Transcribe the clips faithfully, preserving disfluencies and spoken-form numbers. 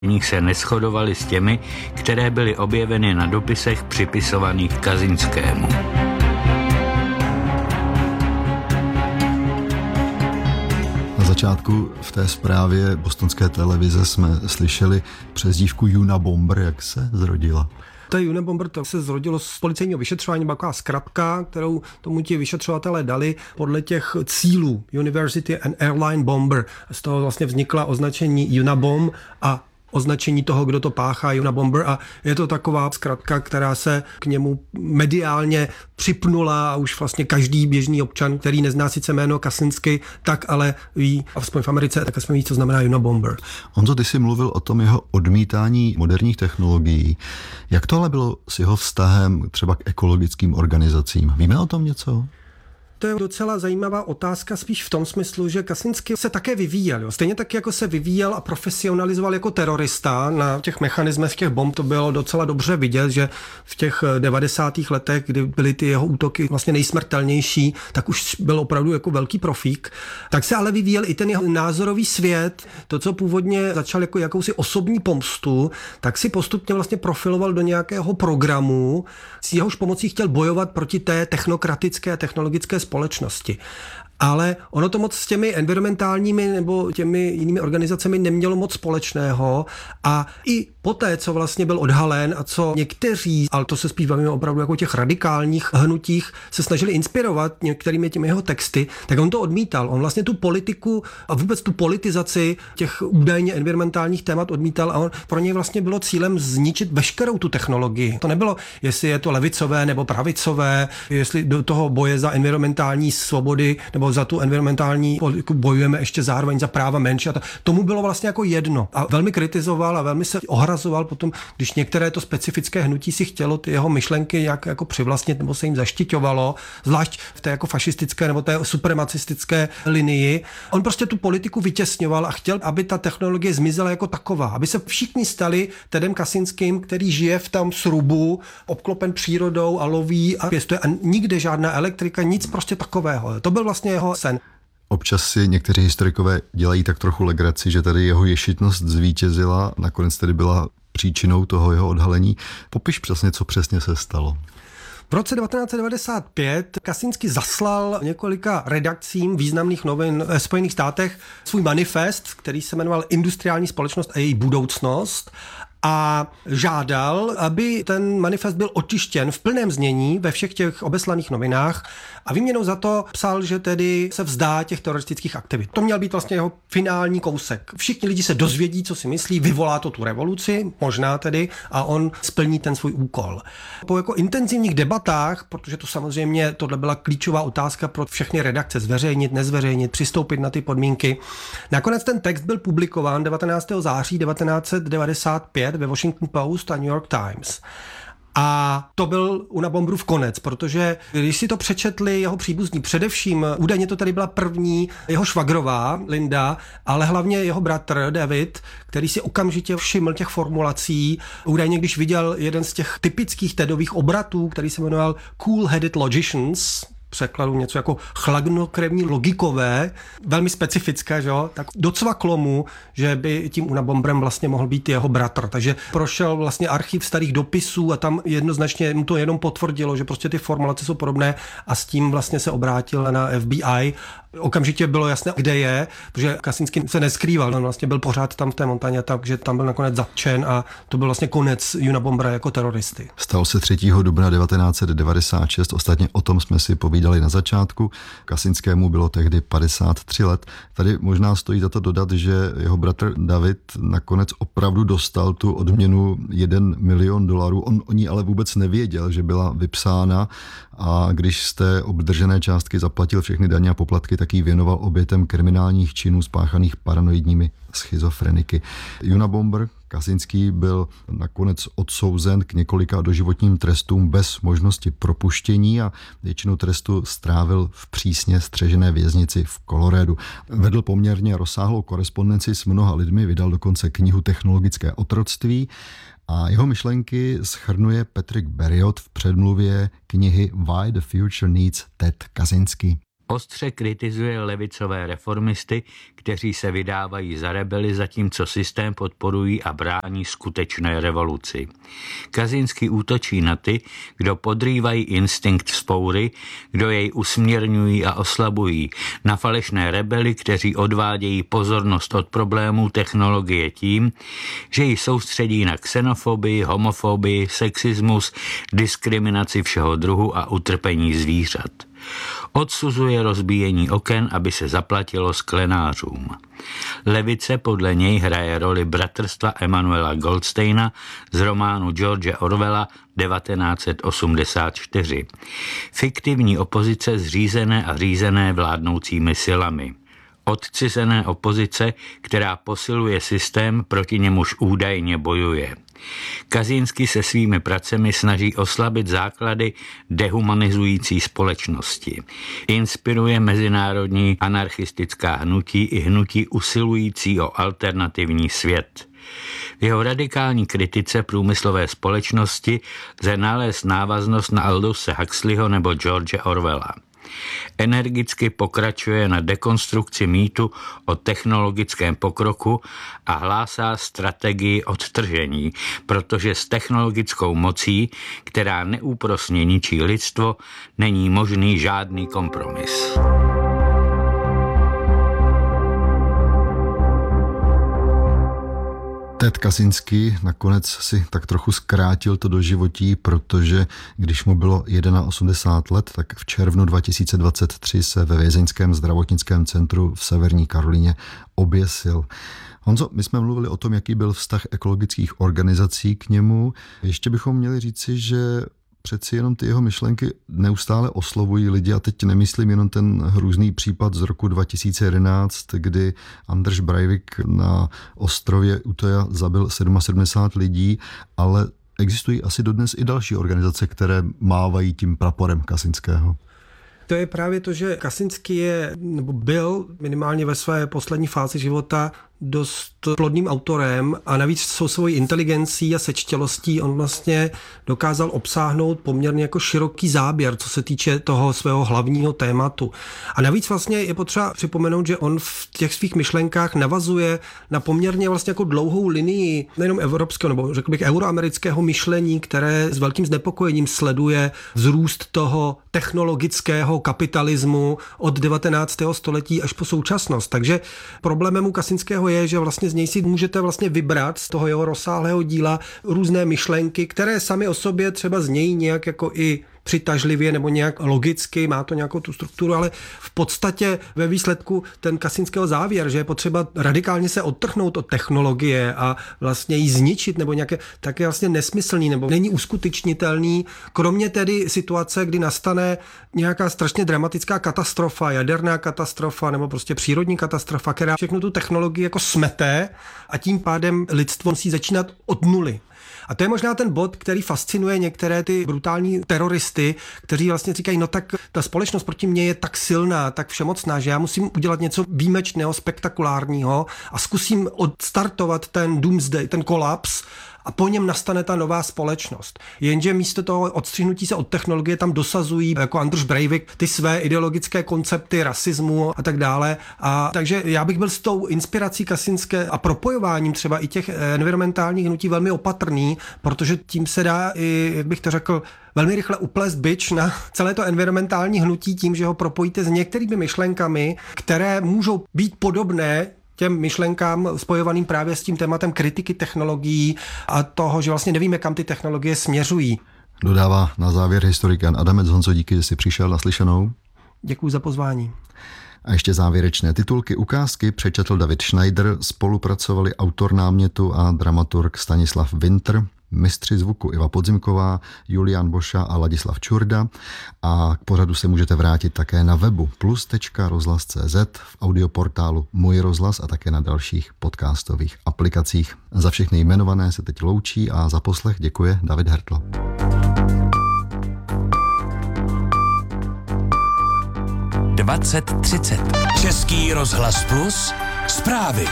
v nich se neshodovaly s těmi, které byly objeveny na dopisech připisovaných Kazinskému. Na začátku v té zprávě bostonské televize jsme slyšeli přezdívku Unabomber. Jak se zrodila? To Unabomber, to se zrodilo z policejního vyšetřování, byla taková zkratka, kterou tomu ti vyšetřovatelé dali podle těch cílů University and Airline Bomber. Z toho vlastně vznikla označení Unabomb a označení toho, kdo to páchá, Unabomber, a je to taková zkratka, která se k němu mediálně připnula a už vlastně každý běžný občan, který nezná sice jméno Kaczynski, tak ale ví, aspoň v Americe, tak aspoň ví, co znamená Unabomber. Honzo, ty jsi mluvil o tom jeho odmítání moderních technologií. Jak to ale bylo s jeho vztahem třeba k ekologickým organizacím? Víme o tom něco? To je docela zajímavá otázka, spíš v tom smyslu, že Kaczynski se také vyvíjel. Jo. Stejně tak, jako se vyvíjel a profesionalizoval jako terorista na těch mechanismech těch bomb, to bylo docela dobře vidět, že v těch devadesátých letech, kdy byly ty jeho útoky vlastně nejsmrtelnější, tak už byl opravdu jako velký profík. Tak se ale vyvíjel i ten jeho názorový svět, to, co původně začal jako jakousi osobní pomstu, tak si postupně vlastně profiloval do nějakého programu, s jehož pomocí chtěl bojovat proti té technokratické technologické společnosti. Ale ono to moc s těmi environmentálními nebo těmi jinými organizacemi nemělo moc společného a i poté, co vlastně byl odhalen a co někteří, ale to se spíš bavíme opravdu jako těch radikálních hnutích, se snažili inspirovat některými těmi jeho texty, tak on to odmítal. On vlastně tu politiku a vůbec tu politizaci těch údajně environmentálních témat odmítal a on, pro něj vlastně bylo cílem zničit veškerou tu technologii. To nebylo, jestli je to levicové nebo pravicové, jestli do toho boje za environmentální svobody nebo za tu environmentální politiku bojujeme ještě zároveň za práva menší. A to, tomu bylo vlastně jako jedno. A velmi kritizoval a velmi se ohrazoval potom, když některé to specifické hnutí si chtělo ty jeho myšlenky jak jako přivlastnit nebo se jim zaštiťovalo, zvlášť v té jako fašistické nebo té supremacistické linii. On prostě tu politiku vytěsňoval a chtěl, aby ta technologie zmizela jako taková, aby se všichni stali Tedem Kaczynským, který žije v tam srubu, obklopen přírodou a loví a pěstuje a nikde žádná elektrika, nic prostě takového. To byl vlastně jeho sen. Občas si někteří historikové dělají tak trochu legraci, že tady jeho ješitnost zvítězila, nakonec tedy byla příčinou toho jeho odhalení. Popiš přesně, co přesně se stalo. V roce devatenáct set devadesát pět Kaczynski zaslal několika redakcím významných novin ve Spojených státech svůj manifest, který se jmenoval Industriální společnost a její budoucnost, a žádal, aby ten manifest byl otištěn v plném znění ve všech těch obeslaných novinách a výměnou za to psal, že tedy se vzdá těch teroristických aktivit. To měl být vlastně jeho finální kousek. Všichni lidi se dozvědí, co si myslí, vyvolá to tu revoluci, možná tedy, a on splní ten svůj úkol. Po jako intenzivních debatách, protože to samozřejmě tohle byla klíčová otázka pro všechny redakce, zveřejnit, nezveřejnit, přistoupit na ty podmínky. Nakonec ten text byl publikován devatenáctého září devatenáct set devadesát pět ve Washington Post a New York Times. A to byl Unabomberův konec, protože když si to přečetli jeho příbuzní, především údajně to tady byla první jeho švagrová Linda, ale hlavně jeho bratr David, který si okamžitě všiml těch formulací. Údajně, když viděl jeden z těch typických Tedových obratů, který se jmenoval Cool-Headed Logicians, překladu něco jako chladnokrevní logikové, velmi specifické, že jo, tak docvaklo mu, že by tím Unabomberem vlastně mohl být jeho bratr. Takže prošel vlastně archiv starých dopisů a tam jednoznačně mu to jenom potvrdilo, že prostě ty formulace jsou podobné a s tím vlastně se obrátil na F B I. Okamžitě bylo jasné, kde je, protože Kaczynski se neskrýval, on vlastně byl pořád tam v té montaně, takže tam byl nakonec zatčen a to byl vlastně konec Unabombera jako teroristy. Stalo se třetího dubna devatenáct set devadesát šest, ostatně o tom jsme si povídali na začátku. Kaczynskému bylo tehdy padesát tři let. Tady možná stojí za to dodat, že jeho bratr David nakonec opravdu dostal tu odměnu jeden milion dolarů. On o ní ale vůbec nevěděl, že byla vypsána, a když z té obdržené částky zaplatil všechny daně a poplatky, tak ji věnoval obětem kriminálních činů spáchaných paranoidními schizofreniky. Unabomber Kaczynski byl nakonec odsouzen k několika doživotním trestům bez možnosti propuštění a většinu trestu strávil v přísně střežené věznici v Coloradu. Vedl poměrně rozsáhlou korespondenci s mnoha lidmi, vydal dokonce knihu Technologické otroctví a jeho myšlenky shrnuje Patrick Berriot v předmluvě knihy Why the Future Needs Ted Kaczynski. Ostře kritizuje levicové reformisty, kteří se vydávají za rebely, zatímco systém podporují a brání skutečné revoluci. Kazinský útočí na ty, kdo podrývají instinkt vzpoury, kdo jej usměrňují a oslabují, na falešné rebely, kteří odvádějí pozornost od problémů technologie tím, že ji soustředí na xenofobii, homofobii, sexismus, diskriminaci všeho druhu a utrpení zvířat. Odsuzuje rozbíjení oken, aby se zaplatilo sklenářům. Levice podle něj hraje roli bratrstva Emanuela Goldsteina z románu George Orwella devatenáct set osmdesát čtyři. Fiktivní opozice zřízené a řízené vládnoucími silami. Odcizené opozice, která posiluje systém, proti němuž údajně bojuje. Kazinský se svými pracemi snaží oslabit základy dehumanizující společnosti. Inspiruje mezinárodní anarchistická hnutí i hnutí usilující o alternativní svět. V jeho radikální kritice průmyslové společnosti lze nalézt návaznost na Aldose Huxleyho nebo George Orwella. Energicky pokračuje na dekonstrukci mýtu o technologickém pokroku a hlásá strategii odtržení, protože s technologickou mocí, která neúprosně ničí lidstvo, není možný žádný kompromis. Ted Kaczynski nakonec si tak trochu zkrátil to doživotí, protože když mu bylo osmdesát jedna let, tak v červnu dva tisíce dvacet tři se ve vězeňském zdravotnickém centru v Severní Karolíně oběsil. Honzo, my jsme mluvili o tom, jaký byl vztah ekologických organizací k němu. Ještě bychom měli říci, že přeci jenom ty jeho myšlenky neustále oslovují lidi a teď nemyslím jenom ten hrůzný případ z roku dva tisíce jedenáct, kdy Anders Breivik na ostrově Utoja zabil sedmdesát sedm lidí, ale existují asi dodnes i další organizace, které mávají tím praporem Kaczynského. To je právě to, že Kaczynski je, nebo byl minimálně ve své poslední fázi života dost plodným autorem a navíc svou svojí inteligencí a sečtělostí on vlastně dokázal obsáhnout poměrně jako široký záběr, co se týče toho svého hlavního tématu. A navíc vlastně je potřeba připomenout, že on v těch svých myšlenkách navazuje na poměrně vlastně jako dlouhou linii nejenom evropského, nebo řekl bych euroamerického myšlení, které s velkým znepokojením sleduje vzrůst toho technologického kapitalismu od devatenáctého století až po současnost. Takže problémem u Kaczynského je, že vlastně z něj si můžete vlastně vybrat z toho jeho rozsáhlého díla různé myšlenky, které sami o sobě třeba znějí nějak jako i přitažlivě nebo nějak logicky, má to nějakou tu strukturu, ale v podstatě ve výsledku ten Kaczynského závěr, že je potřeba radikálně se odtrhnout od technologie a vlastně ji zničit nebo nějaké, tak je vlastně nesmyslný nebo není uskutečnitelný, kromě tedy situace, kdy nastane nějaká strašně dramatická katastrofa, jaderná katastrofa nebo prostě přírodní katastrofa, která všechno tu technologii jako smete a tím pádem lidstvo musí začínat od nuly. A to je možná ten bod, který fascinuje některé ty brutální teroristy, kteří vlastně říkají, no tak ta společnost proti mně je tak silná, tak všemocná, že já musím udělat něco výjimečného, spektakulárního a zkusím odstartovat ten doomsday, ten kolaps, a po něm nastane ta nová společnost. Jenže místo toho odstřihnutí se od technologie tam dosazují jako Anders Breivik ty své ideologické koncepty rasismu a tak dále. A takže já bych byl s tou inspirací Kaczynské a propojováním třeba i těch environmentálních hnutí velmi opatrný, protože tím se dá i, jak bych to řekl, velmi rychle uplést bič na celé to environmentální hnutí tím, že ho propojíte s některými myšlenkami, které můžou být podobné těm myšlenkám spojovaným právě s tím tématem kritiky technologií a toho, že vlastně nevíme, kam ty technologie směřují. Dodává na závěr historik Jan Adamec. Honzo, díky, že jsi přišel na slyšenou. Děkuji za pozvání. A ještě závěrečné titulky. Ukázky přečetl David Schneider, spolupracovali autor námětu a dramaturg Stanislav Winter, mistři zvuku Iva Podzimková, Julián Boša a Ladislav Čurda. A k pořadu se můžete vrátit také na webu plus tečka rozhlas tečka cé zet, v audioportálu Můj rozhlas a také na dalších podcastových aplikacích. Za všechny jmenované se teď loučí a za poslech děkuje David Hertl. dvacet třicet. Český rozhlas plus zprávy.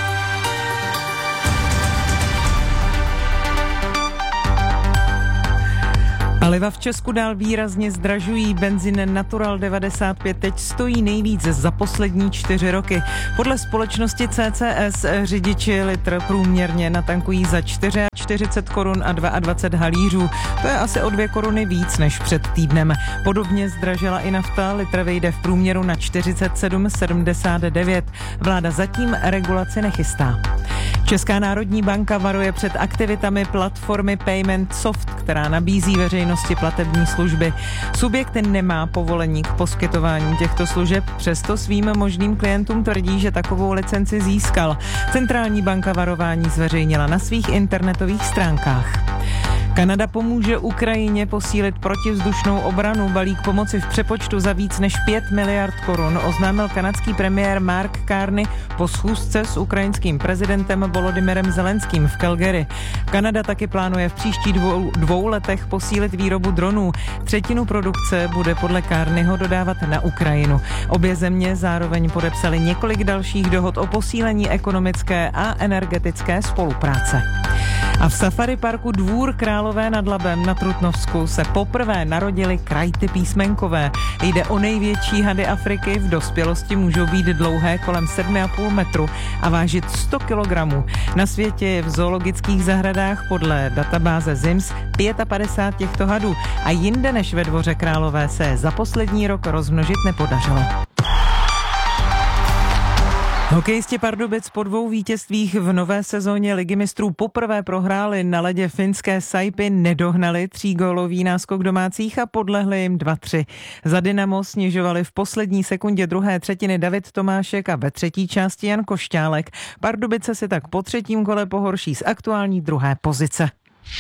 Paliva v Česku dál výrazně zdražují. Benzín Natural devadesát pět teď stojí nejvíc za poslední čtyři roky. Podle společnosti C C S řidiči litr průměrně natankují za čtyřicet čtyři korun a dvacet dva halířů. To je asi o dvě koruny víc než před týdnem. Podobně zdražila i nafta. Litr vyjde v průměru na čtyřicet sedm sedmdesát devět. Vláda zatím regulaci nechystá. Česká národní banka varuje před aktivitami platformy Payment Soft, která nabízí veřejnosti platební služby. Subjekt nemá povolení k poskytování těchto služeb, přesto svým možným klientům tvrdí, že takovou licenci získal. Centrální banka varování zveřejnila na svých internetových stránkách. Kanada pomůže Ukrajině posílit protivzdušnou obranu. Balík pomoci v přepočtu za víc než pět miliard korun oznámil kanadský premiér Mark Carney po schůzce s ukrajinským prezidentem Volodymyrem Zelenským v Calgary. Kanada taky plánuje v příštích dvou, dvou letech posílit výrobu dronů. Třetinu produkce bude podle Carneyho dodávat na Ukrajinu. Obě země zároveň podepsaly několik dalších dohod o posílení ekonomické a energetické spolupráce. A v safari parku Dvůr Králové nad Labem na Trutnovsku se poprvé narodily krajty písmenkové. Jde o největší hady Afriky, v dospělosti můžou být dlouhé kolem sedm a půl metru a vážit sto kilogramů. Na světě je v zoologických zahradách podle databáze Z I M S padesát pět těchto hadů a jinde než ve Dvoře Králové se za poslední rok rozmnožit nepodařilo. Hokejisti Pardubic po dvou vítězstvích v nové sezóně Ligy mistrů poprvé prohráli. Na ledě finské Saipy nedohnali třígólový náskok domácích a podlehli jim dva tři. Za Dynamo snižovali v poslední sekundě druhé třetiny David Tomášek a ve třetí části Jan Košťálek. Pardubice si tak po třetím kole pohorší z aktuální druhé pozice.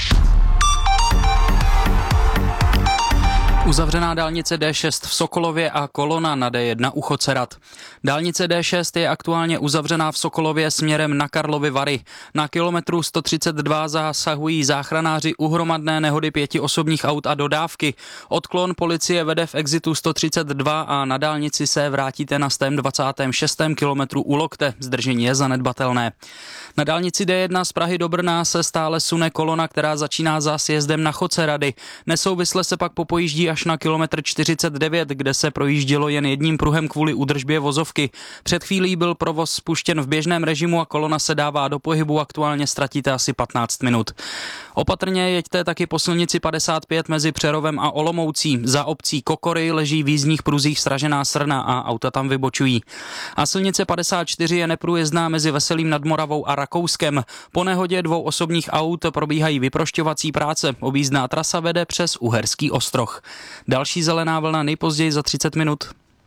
Uzavřená dálnice D šest v Sokolově a kolona na D jedna u Chocerat. Dálnice D šest je aktuálně uzavřená v Sokolově směrem na Karlovy Vary. Na kilometru sto třicet dva zasahují záchranáři u hromadné nehody pěti osobních aut a dodávky. Odklon policie vede v exitu sto třicet dva a na dálnici se vrátíte na sto dvacátém šestém kilometru u Lokte. Zdržení je zanedbatelné. Na dálnici D jedna z Prahy do Brna se stále sune kolona, která začíná za sjezdem na Chocerady. Nesouvisle se pak popojíždí až na kilometr čtyřicet devět, kde se projíždělo jen jedním pruhem kvůli údržbě vozovky. Před chvílí byl provoz spuštěn v běžném režimu a kolona se dává do pohybu, aktuálně ztratíte asi patnáct minut. Opatrně jeďte taky po silnici padesát pět mezi Přerovem a Olomoucí. Za obcí Kokory leží v jízdních pruzích sražená srna a auta tam vybočují. A silnice padesát čtyři je neprůjezdná mezi Veselým nad Moravou a Rakouskem. Po nehodě dvou osobních aut probíhají vyprošťovací práce. Objízdná trasa vede přes Uherský Ostroh. Další zelená vlna nejpozději za třicet minut.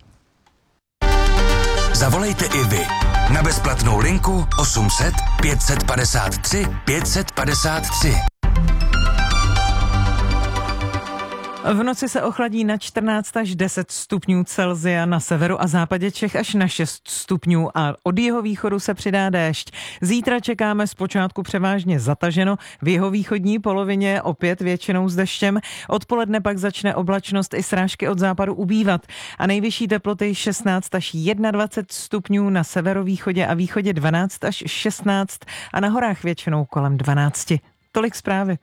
Zavolejte i vy na bezplatnou linku osm set pět padesát tři pět padesát tři. V noci se ochladí na čtrnáct až deset stupňů Celsia, na severu a západě Čech až na šest stupňů a od jihovýchodu se přidá déšť. Zítra čekáme zpočátku převážně zataženo, v jihovýchodní polovině opět většinou s deštěm. Odpoledne pak začne oblačnost i srážky od západu ubývat a nejvyšší teploty šestnáct až dvacet jedna stupňů, na severovýchodě a východě dvanáct až šestnáct a na horách většinou kolem dvanáct. Tolik zprávy.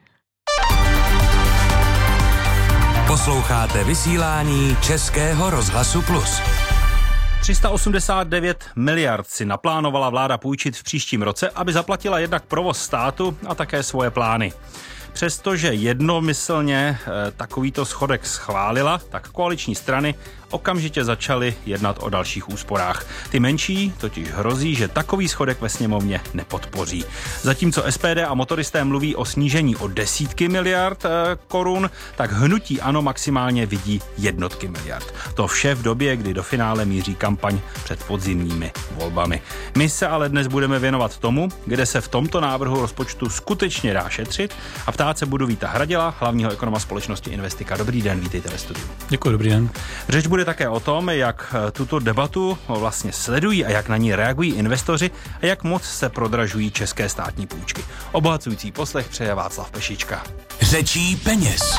Posloucháte vysílání Českého rozhlasu Plus. tři sta osmdesát devět miliard si naplánovala vláda půjčit v příštím roce, aby zaplatila jednak provoz státu a také svoje plány. Přestože jednomyslně e, takovýto schodek schválila, tak koaliční strany okamžitě začaly jednat o dalších úsporách. Ty menší totiž hrozí, že takový schodek ve sněmovně nepodpoří. Zatímco S P D a motoristé mluví o snížení o desítky miliard e, korun, tak hnutí ANO maximálně vidí jednotky miliard. To vše v době, kdy do finále míří kampaň před podzimními volbami. My se ale dnes budeme věnovat tomu, kde se v tomto návrhu rozpočtu skutečně dá šetřit, a ptát se budu Víta Hradila, hlavního ekonoma společnosti Investika. Dobrý den, vítejte ve studiu. Děkuji, dobrý den. Řeč bude také o tom, jak tuto debatu vlastně sledují a jak na ní reagují investoři a jak moc se prodražují české státní půjčky. Obohacující poslech přeje Václav Pešička. Řečí peněz.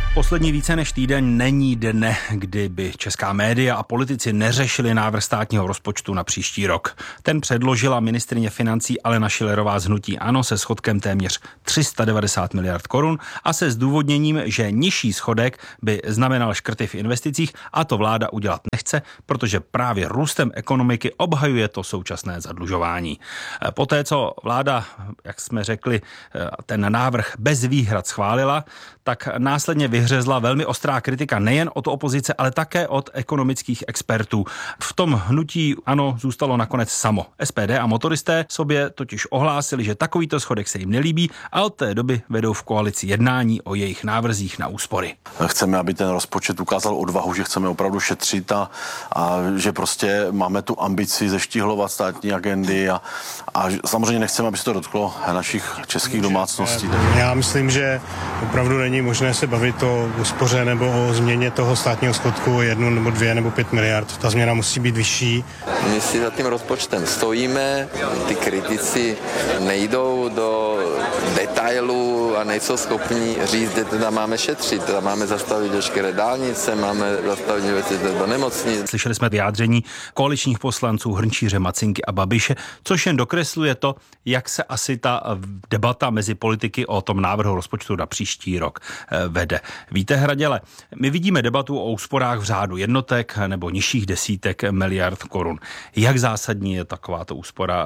Poslední více než týden není dne, kdyby česká média a politici neřešili návrh státního rozpočtu na příští rok. Ten předložila ministryně financí Alena Schillerová z hnutí ANO se schodkem téměř tři sta devadesát miliard korun a se zdůvodněním, že nižší schodek by znamenal škrty v investicích a to vláda udělat nechce, protože právě růstem ekonomiky obhajuje to současné zadlužování. Poté, co vláda, jak jsme řekli, ten návrh bez výhrad schválila, tak následně vyhřezla velmi ostrá kritika nejen od opozice, ale také od ekonomických expertů. V tom hnutí ANO zůstalo nakonec samo. S P D a motoristé sobě totiž ohlásili, že takovýto schodek se jim nelíbí a od té doby vedou v koalici jednání o jejich návrzích na úspory. Chceme, aby ten rozpočet ukázal odvahu, že chceme opravdu šetřit a, a že prostě máme tu ambici zeštihlovat státní agendy a, a samozřejmě nechceme, aby se to dotklo našich českých domácností. Já myslím, že opravdu není možné se bavit o úspoře nebo o změně toho státního schodku o jednu nebo dvě nebo pět miliard. Ta změna musí být vyšší. My si za tím rozpočtem stojíme, ty kritici nejdou do detailů a nejsou schopni říct, že teda máme šetřit, teda máme zastavit veškeré dálnice, máme zastavit investice do nemocnic. Slyšeli jsme vyjádření koaličních poslanců Hrnčíře, Macinky a Babiše, což jen dokresluje to, jak se asi ta debata mezi politiky o tom návrhu rozpočtu na příští rok vede. Víte, Hraděle, my vidíme debatu o úsporách v řádu jednotek nebo nižších desítek miliard korun. Jak zásadní je takováto úspora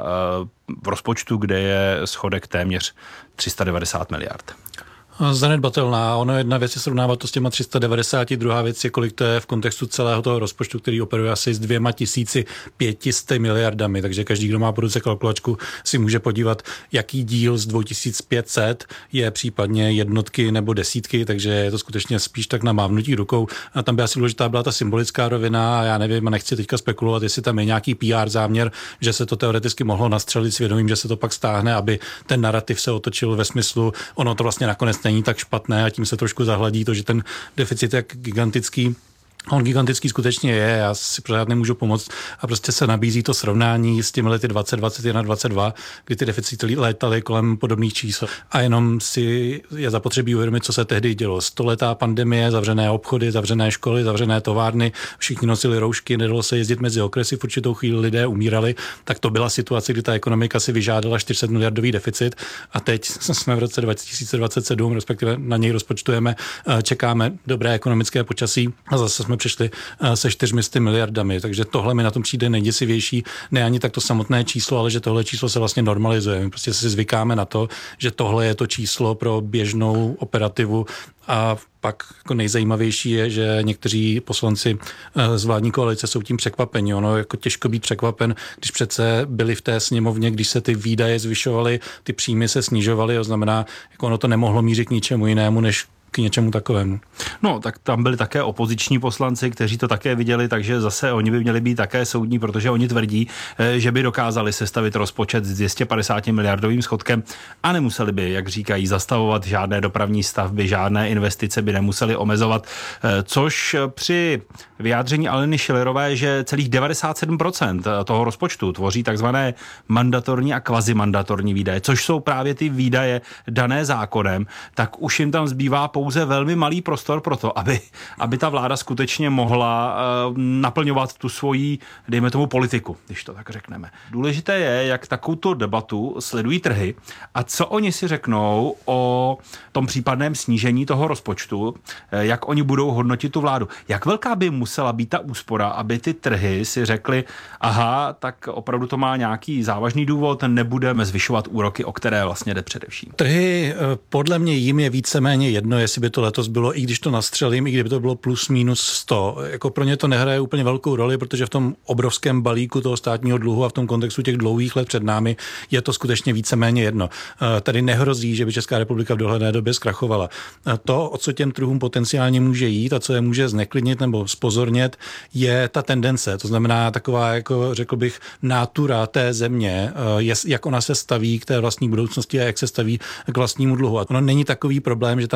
v rozpočtu, kde je schodek téměř tři sta devadesát miliard? Zanedbatelná. Ono jedna věc je srovnávat to s těma tři sta devadesáti, druhá věc je, kolik to je v kontextu celého toho rozpočtu, který operuje asi s dvěma tisíci pětisty miliardami, takže každý, kdo má po ruce kalkulačku, si může podívat, jaký díl z dva tisíce pět set je případně jednotky nebo desítky, takže je to skutečně spíš tak na mávnutí rukou. A tam by asi důležitá byla ta symbolická rovina a já nevím, a nechci teďka spekulovat, jestli tam je nějaký P R záměr, že se to teoreticky mohlo nastřelit svědomím, že se to pak stáhne, aby ten narrativ se otočil ve smyslu, ono to vlastně nakonec není tak špatné a tím se trošku zahladí to, že ten deficit je gigantický. On gigantický skutečně je, já si pořád nemůžu pomoct a prostě se nabízí to srovnání s těmi lety dvacet, dvacet jedna, dvacet dva, kdy ty deficity létaly kolem podobných čísel. A jenom si je zapotřebí uvědomit, co se tehdy dělo. Stoletá pandemie, zavřené obchody, zavřené školy, zavřené továrny, všichni nosili roušky, nedalo se jezdit mezi okresy, v určitou chvíli lidé umírali, tak to byla situace, kdy ta ekonomika si vyžádala čtyři sta miliardový deficit a teď jsme v roce dva tisíce dvacet sedm, respektive na něj rozpočtujeme, čekáme dobré ekonomické počasí a zase jsme přišli se čtyřmi miliardami, takže tohle mi na tom přijde nejděsivější, ne ani tak to samotné číslo, ale že tohle číslo se vlastně normalizuje. My prostě si zvykáme na to, že tohle je to číslo pro běžnou operativu a pak jako nejzajímavější je, že někteří poslanci z vládní koalice jsou tím překvapeni. Ono jako těžko být překvapen, když přece byli v té sněmovně, když se ty výdaje zvyšovaly, ty příjmy se snižovaly, to znamená, jako ono to nemohlo mířit k ničemu jinému, než k něčemu takovému. No, tak tam byli také opoziční poslanci, kteří to také viděli, takže zase oni by měli být také soudní, protože oni tvrdí, že by dokázali sestavit rozpočet s dvě stě padesát miliardovým schodkem a nemuseli by, jak říkají, zastavovat žádné dopravní stavby, žádné investice by nemuseli omezovat, což při vyjádření Aleny Schillerové, že celých devadesát sedm procent toho rozpočtu tvoří takzvané mandatorní a kvazimandatorní výdaje, což jsou právě ty výdaje dané zákonem, tak už jim tam zbývá pouze velmi malý prostor pro to, aby, aby ta vláda skutečně mohla uh, naplňovat tu svoji, dejme tomu, politiku, když to tak řekneme. Důležité je, jak takovou debatu sledují trhy a co oni si řeknou o tom případném snížení toho rozpočtu, jak oni budou hodnotit tu vládu. Jak velká by musela být ta úspora, aby ty trhy si řekli, aha, tak opravdu to má nějaký závažný důvod, nebudeme zvyšovat úroky, o které vlastně jde především. Trhy, podle mě jim je víceméně jedno, jestli by to letos bylo, i když to nastřelím, i kdyby to bylo plus minus sto. Jako pro ně to nehraje úplně velkou roli, protože v tom obrovském balíku toho státního dluhu a v tom kontextu těch dlouhých let před námi je to skutečně víceméně jedno. Tady nehrozí, že by Česká republika v dohledné době zkrachovala. To, o co těm trhům potenciálně může jít a co je může zneklidnit nebo spozornět, je ta tendence. To znamená taková, jako řekl bych, nátura té země, jak ona se staví k té vlastní budoucnosti a jak se staví k vlastnímu dluhu. A ono není takový problém, že tam teď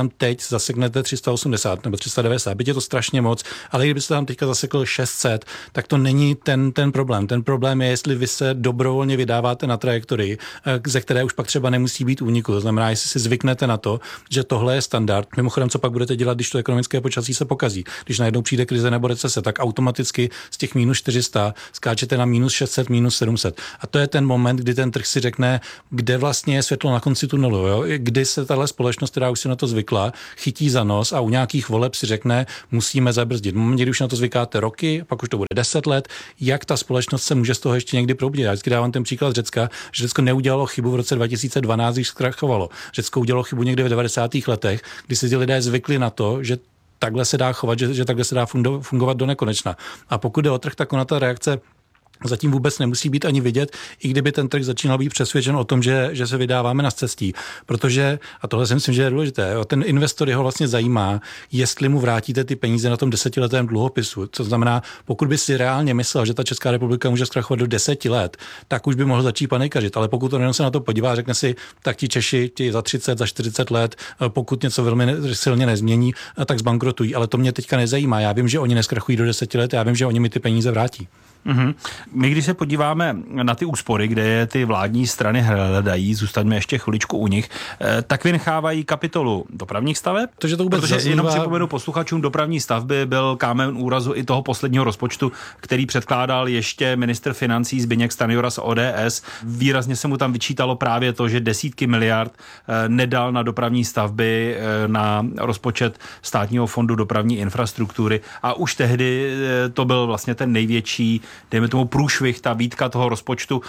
si zaseknete tři sta osmdesát nebo tři sta devadesát, byť je to strašně moc, ale kdybyste tam teďka zasekl šest set, tak to není ten, ten problém. Ten problém je, jestli vy se dobrovolně vydáváte na trajektorii, ze které už pak třeba nemusí být úniku. To znamená, jestli si zvyknete na to, že tohle je standard. Mimochodem, co pak budete dělat, když to ekonomické počasí se pokazí? Když najednou přijde krize nebo recese, tak automaticky z těch minus čtyři sta skáčete na minus šest set, minus sedm set. A to je ten moment, kdy ten trh si řekne, kde vlastně je světlo na konci tunelu, jo? Kdy se tahle společnost, která už si na to zvykla, chytí za nos a u nějakých voleb si řekne, musíme zabrzdit. V momentě, kdy už na to zvykáte roky, pak už to bude deset let, jak ta společnost se může z toho ještě někdy probudit. Já vždycky dávám ten příklad Řecka, že Řecko neudělalo chybu v roce dva tisíce dvanáct, když zkrachovalo. Řecko udělalo chybu někde v devadesátých letech, kdy si ti lidé zvykli na to, že takhle se dá chovat, že, že takhle se dá fungovat do nekonečna. A pokud jde o trh, tak ona ta reakce zatím vůbec nemusí být ani vidět, i kdyby ten trh začínal být přesvědčen o tom, že, že se vydáváme na cestí. Protože, a tohle si myslím, že je důležité, ten investor jeho vlastně zajímá, jestli mu vrátíte ty peníze na tom desetiletém dluhopisu. Co znamená, pokud by si reálně myslel, že ta Česká republika může zkrachovat do deseti let, tak už by mohl začít panikařit. Ale pokud on jenom se na to podívá, řekne si, tak ti Češi ti za třicet, za čtyřicet let, pokud něco velmi silně nezmění, tak zbankrotují. Ale to mě teďka nezajímá. Já vím, že oni neskrachují do deseti let, já vím, že oni mi ty peníze vrátí. Mm-hmm. My, když se podíváme na ty úspory, kde je ty vládní strany hledají, zůstaňme ještě chviličku u nich, tak vynechávají kapitolu dopravních staveb. To, že to vůbec Protože zaznívá... jenom připomenu posluchačům, dopravní stavby byl kámen úrazu i toho posledního rozpočtu, který předkládal ještě ministr financí Zbyněk Stanjura z O D S. Výrazně se mu tam vyčítalo právě to, že desítky miliard nedal na dopravní stavby, na rozpočet Státního fondu dopravní infrastruktury a už tehdy to byl vlastně ten největší, dejme tomu průšvih, ta výtka toho rozpočtu,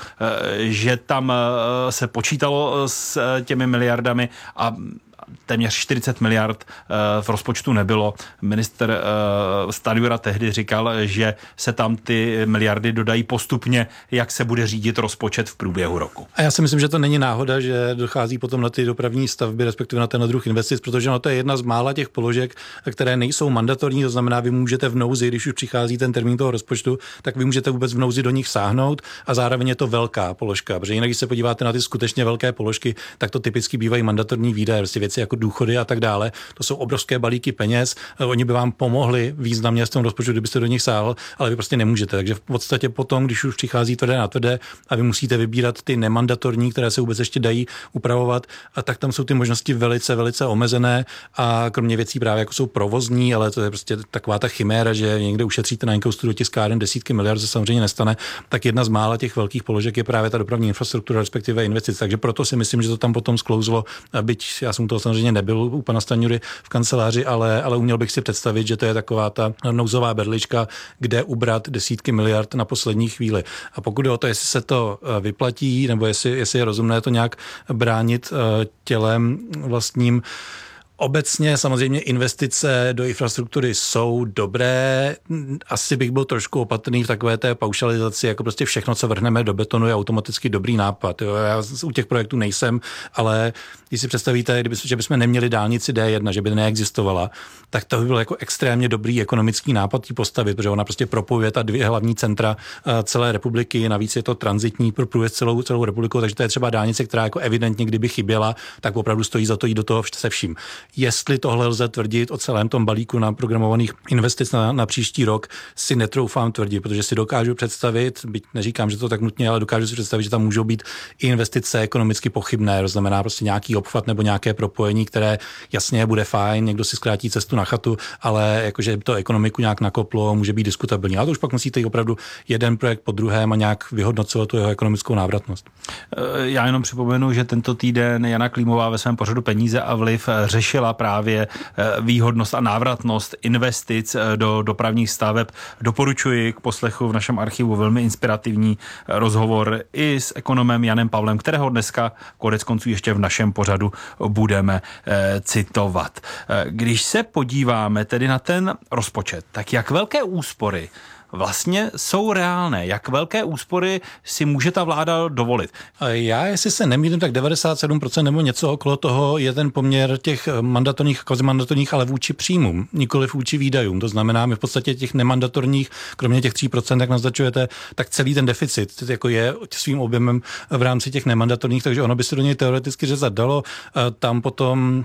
že tam se počítalo s těmi miliardami a téměř čtyřicet miliard v rozpočtu nebylo. Ministr Stanjura tehdy říkal, že se tam ty miliardy dodají postupně, jak se bude řídit rozpočet v průběhu roku. A já si myslím, že to není náhoda, že dochází potom na ty dopravní stavby, respektive na ten druh investic, protože no to je jedna z mála těch položek, které nejsou mandatorní, to znamená, vy můžete v nouzi, když už přichází ten termín toho rozpočtu, tak vy můžete vůbec v nouzi do nich sáhnout a zároveň je to velká položka, protože jinak, když se podíváte na ty skutečně velké položky, tak to typicky bývají mandatorní výdaje, prostě věci jako důchody a tak dále. To jsou obrovské balíky peněz. Oni by vám pomohli významně z toho rozpočtu, kdybyste do nich sáhl, ale vy prostě nemůžete. Takže v podstatě potom, když už přichází tvrdé na tvrdé a vy musíte vybírat ty nemandatorní, které se vůbec ještě dají upravovat, a tak tam jsou ty možnosti velice, velice omezené a kromě věcí právě jako jsou provozní, ale to je prostě taková ta chiméra, že někde ušetříte na inkoustu do tiskáren desítky miliard, se samozřejmě nestane, tak jedna z mála těch velkých položek je právě ta dopravní infrastruktura, respektive investice. Takže proto si myslím, že to tam potom sklouzlo, byť já jsem to samozřejmě nebyl u pana Stanjury v kanceláři, ale, ale uměl bych si představit, že to je taková ta nouzová berlička, kde ubrat desítky miliard na poslední chvíli. A pokud jde o to, jestli se to vyplatí, nebo jestli, jestli je rozumné to nějak bránit tělem vlastním, obecně samozřejmě investice do infrastruktury jsou dobré. Asi bych byl trošku opatrný v takové té paušalizaci, jako prostě všechno, co vrhneme do betonu, je automaticky dobrý nápad. Jo, já u těch projektů nejsem, ale když si představíte, kdyby, že bychom neměli dálnici D jedna, že by neexistovala, tak to by byl jako extrémně dobrý ekonomický nápad ji postavit, protože ona prostě propojuje ta dvě hlavní centra celé republiky, navíc je to tranzitní, propojuje celou, celou republiku, takže to je třeba dálnice, která jako evidentně, kdyby chyběla, tak opravdu stojí za to jít do toho se vším. Jestli tohle lze tvrdit o celém tom balíku naprogramovaných investic na, na příští rok, si netroufám tvrdit, protože si dokážu představit, byť neříkám, že to tak nutně, ale dokážu si představit, že tam můžou být investice ekonomicky pochybné, to znamená prostě nějaký obchvat nebo nějaké propojení, které jasně bude fajn, někdo si zkrátí cestu na chatu, ale jakože to ekonomiku nějak nakoplo, může být diskutabilní. Ale to už pak musíte jít opravdu jeden projekt po druhém a nějak vyhodnocovat tu jeho ekonomickou návratnost. Já jenom připomenu, že tento týden Jana Klímová ve svém pořadu Peníze a vliv řešila právě výhodnost a návratnost investic do dopravních staveb. Doporučuji k poslechu v našem archivu velmi inspirativní rozhovor i s ekonomem Janem Pavlem, kterého dneska konec konců ještě v našem pořadu budeme citovat. Když se podíváme tedy na ten rozpočet, tak jak velké úspory vlastně jsou reálné. Jak velké úspory si může ta vláda dovolit? Já, jestli se nemýlím, tak devadesát sedm procent nebo něco okolo toho je ten poměr těch mandatorních, kvazimandatorních, ale vůči příjmům, nikoliv vůči výdajům. To znamená, my v podstatě těch nemandatorních, kromě těch tří procent, jak naznačujete, tak celý ten deficit jako je svým objemem v rámci těch nemandatorních, takže ono by se do něj teoreticky řezat dalo. Tam potom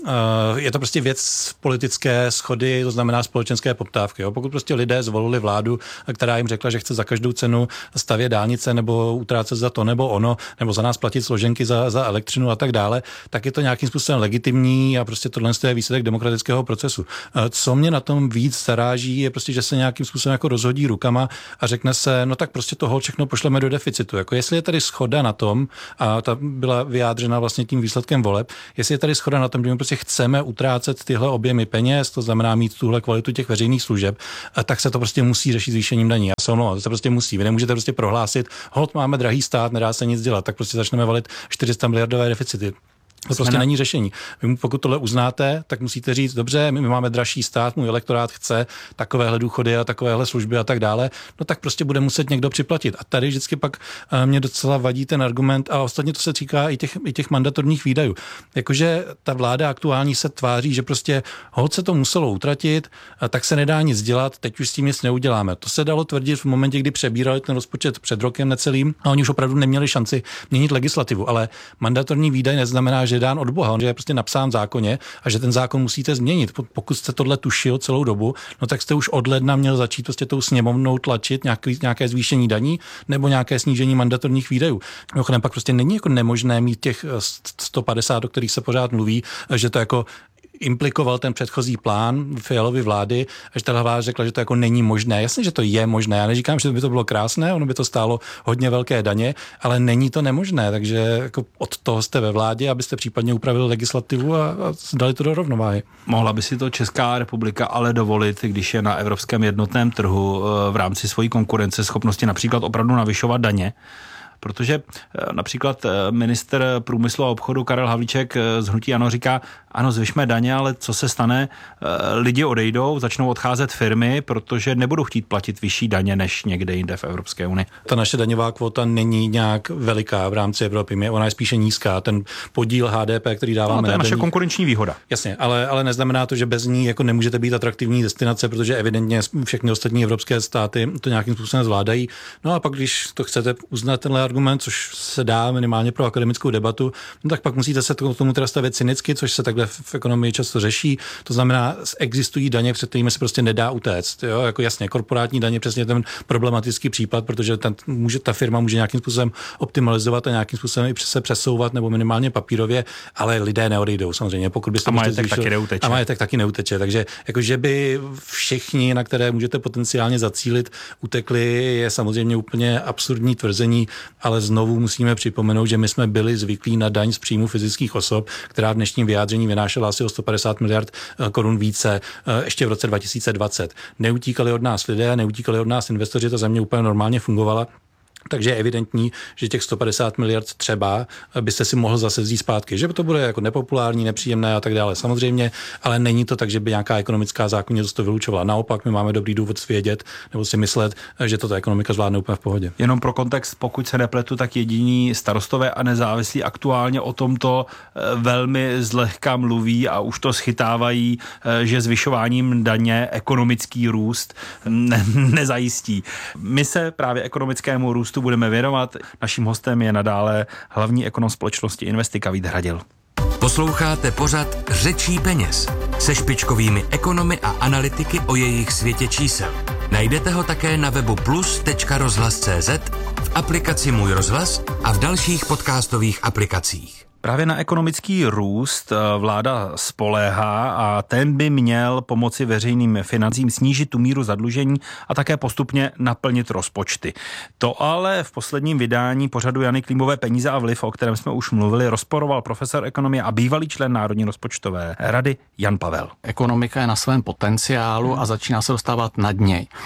je to prostě věc politické schody, to znamená společenské poptávky. Jo. Pokud prostě lidé zvolili vládu, která jim řekla, že chce za každou cenu stavět dálnice nebo utrácet za to nebo ono, nebo za nás platit složenky za, za elektřinu a tak dále, tak je to nějakým způsobem legitimní a prostě tohle je výsledek demokratického procesu. Co mě na tom víc zaráží, je prostě, že se nějakým způsobem jako rozhodí rukama a řekne se, no tak prostě toho všechno pošleme do deficitu. Jako jestli je tady shoda na tom, a ta byla vyjádřena vlastně tím výsledkem voleb, jestli je tady shoda na tom, že my prostě chceme utrácet tyhle objemy peněz, to znamená mít tuhle kvalitu těch veřejných služeb, tak se to prostě musí řešit zvýšením daní. Já se omlouvám, to se prostě musí. Vy nemůžete prostě prohlásit, holt máme drahý stát, nedá se nic dělat, tak prostě začneme valit čtyři sta miliardové deficity. To prostě není řešení. Vy, pokud tohle uznáte, tak musíte říct, dobře, my, my máme dražší stát, můj elektorát chce takovéhle důchody a takovéhle služby a tak dále, no tak prostě bude muset někdo připlatit. A tady vždycky pak uh, mě docela vadí ten argument, a ostatně to se týká i těch, i těch mandatorních výdajů. Jakože ta vláda aktuální se tváří, že prostě holt se to muselo utratit, a tak se nedá nic dělat, teď už s tím nic neuděláme. To se dalo tvrdit v momentě, kdy přebírali ten rozpočet před rokem necelým, a oni už opravdu neměli šanci měnit legislativu, ale mandatorní výdaj neznamená, že je dán od Boha, že je prostě napsán v zákoně a že ten zákon musíte změnit. Pokud jste tohle tušil celou dobu, no tak jste už od ledna měl začít prostě tou sněmovnou tlačit nějaký, nějaké zvýšení daní nebo nějaké snížení mandatorních výdajů. Mimochodem pak prostě není jako nemožné mít těch sto padesát, o kterých se pořád mluví, že to jako implikoval ten předchozí plán Fialovy vlády, až ta vláda řekla, že to jako není možné. Jasně, že to je možné. Já neříkám, že by to bylo krásné, ono by to stálo hodně velké daně, ale není to nemožné, takže jako od toho jste ve vládě, abyste případně upravili legislativu a, a dali to do rovnováhy. Mohla by si to Česká republika ale dovolit, když je na evropském jednotném trhu v rámci svojí konkurenceschopnosti například opravdu navyšovat daně? Protože například ministr průmyslu a obchodu Karel Havlíček z hnutí ANO říká, ano, zvyšme daně, ale co se stane? Lidi odejdou, začnou odcházet firmy, protože nebudou chtít platit vyšší daně než někde jinde v Evropské unii. Ta naše daňová kvota není nějak veliká v rámci Evropy, ona je spíše nízká. Ten podíl H D P, který dáváme, no, to je naše naše konkurenční výhoda. Jasně, ale, ale neznamená to, že bez ní jako nemůžete být atraktivní destinace, protože evidentně všechny ostatní evropské státy to nějakým způsobem zvládají. No a pak, když to chcete uznat tenhle argument, což se dá minimálně pro akademickou debatu, no tak pak musíte se tomu teda stavět cynicky, což se takhle v ekonomii často řeší. To znamená, existují daně, před kterými se prostě nedá utéct. Jo? Jako jasně, korporátní daně přesně ten problematický případ, protože ten může, ta firma může nějakým způsobem optimalizovat a nějakým způsobem i se přesouvat nebo minimálně papírově, ale lidé neodejdou samozřejmě. Pokud byste a majetek zvýšil, taky neuteče. A majetek taky neuteče. Takže jako, že by všichni, na které můžete potenciálně zacílit, utekli, je samozřejmě úplně absurdní tvrzení, ale znovu musíme připomenout, že my jsme byli zvyklí na daň z příjmu fyzických osob, která v dnešním vyjádření vynášela asi o sto padesát miliard korun více ještě v roce dva tisíce dvacet. Neutíkali od nás lidé, neutíkali od nás investoři, ta země úplně normálně fungovala. Takže je evidentní, že těch sto padesát miliard třeba byste si mohl zase vzít zpátky, že to bude jako nepopulární, nepříjemné a tak dále. Samozřejmě, ale není to tak, že by nějaká ekonomická zákonitost to vylučovala. Naopak, my máme dobrý důvod svědět nebo si myslet, že to ta ekonomika zvládne úplně v pohodě. Jenom pro kontext, pokud se nepletu, tak jediní starostové a nezávislí aktuálně o tomto velmi zlehka mluví a už to schytávají, že zvyšováním daně ekonomický růst ne- nezajistí. My se právě ekonomickému růstu budeme věnovat. Naším hostem je nadále hlavní ekonom společnosti Investika Vít Hradil. Posloucháte pořad Řečí peněz se špičkovými ekonomy a analytiky o jejich světě čísel. Najdete ho také na webu plus tečka rozhlas tečka cé zet, v aplikaci Můj rozhlas a v dalších podcastových aplikacích. Právě na ekonomický růst vláda spoléhá a ten by měl pomoci veřejným financím snížit tu míru zadlužení a také postupně naplnit rozpočty. To ale v posledním vydání pořadu Jany Klímové Peníze a vliv, o kterém jsme už mluvili, rozporoval profesor ekonomie a bývalý člen Národní rozpočtové rady Jan Pavel. Ekonomika je na svém potenciálu a začíná se dostávat nad něj.